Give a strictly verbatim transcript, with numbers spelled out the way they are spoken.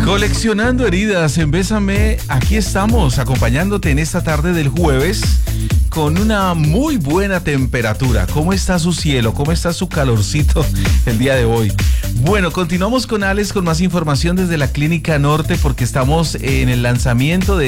Coleccionando heridas en Bésame, aquí estamos acompañándote en esta tarde del jueves con una muy buena temperatura. ¿Cómo está su cielo? ¿Cómo está su calorcito el día de hoy? Bueno, continuamos con Alex con más información desde la Clínica Norte porque estamos en el lanzamiento de